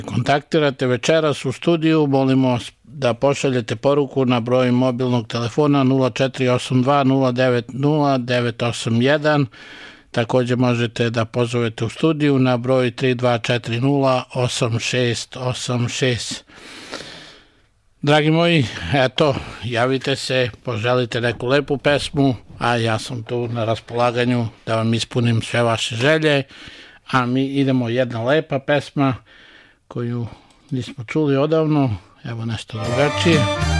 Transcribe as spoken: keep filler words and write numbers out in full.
kontaktirate večeras u studiju, molimo da pošaljete poruku na broj mobilnog telefona nula četiri osam dva nula devet nula devet osam jedan. Također možete da pozovete u studiju na broj tri dva četiri nula osam šest osam šest. Dragi moji, eto, javite se, poželite neku lepu pesmu, a ja sam tu na raspolaganju da vam ispunim sve vaše želje. A mi idemo, jedna lepa pesma koju nismo čuli odavno, evo nešto drugačije.